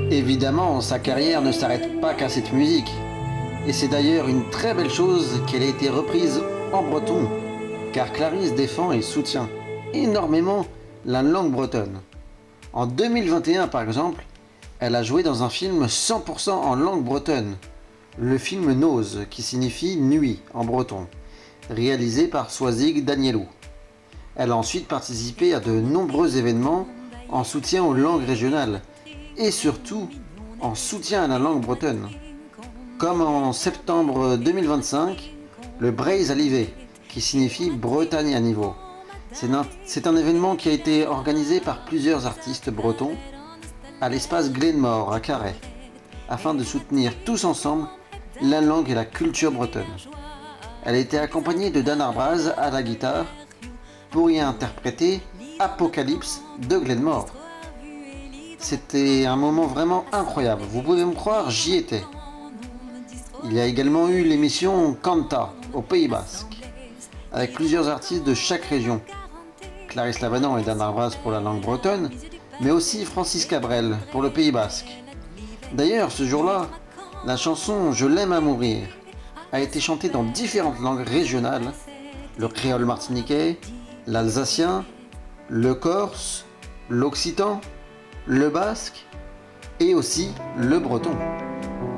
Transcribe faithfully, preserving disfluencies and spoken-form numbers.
Évidemment, sa carrière ne s'arrête pas qu'à cette musique. Et c'est d'ailleurs une très belle chose qu'elle ait été reprise en breton, car Clarisse défend et soutient énormément la langue bretonne. En deux mille vingt et un par exemple, elle a joué dans un film cent pour cent en langue bretonne, le film Nose, qui signifie nuit en breton, réalisé par Soisig Danielou. Elle a ensuite participé à de nombreux événements en soutien aux langues régionales et surtout en soutien à la langue bretonne. Comme en septembre deux mille vingt-cinq, le Braise Alivé, qui signifie Bretagne à niveau. C'est un, c'est un événement qui a été organisé par plusieurs artistes bretons à l'espace Glenmore à Carhaix, afin de soutenir tous ensemble la langue et la culture bretonne. Elle était accompagnée de Dan Arbraz à la guitare pour y interpréter Apocalypse de Glenmore. C'était un moment vraiment incroyable, vous pouvez me croire, j'y étais. Il y a également eu l'émission Canta au Pays Basque, avec plusieurs artistes de chaque région. Clarisse Lavanant et Dan Arbraz pour la langue bretonne, mais aussi Francis Cabrel pour le Pays Basque. D'ailleurs, ce jour-là, la chanson Je l'aime à mourir a été chantée dans différentes langues régionales, le créole martiniquais, l'alsacien, le corse, l'occitan, le basque et aussi le breton.